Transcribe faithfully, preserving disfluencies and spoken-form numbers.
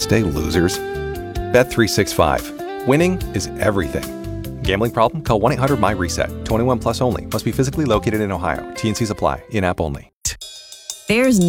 Tuesday, losers. Bet three sixty-five. Winning is everything. Gambling problem? Call one eight hundred my reset. twenty-one plus only. Must be physically located in Ohio. T and C's apply. In-app only. There's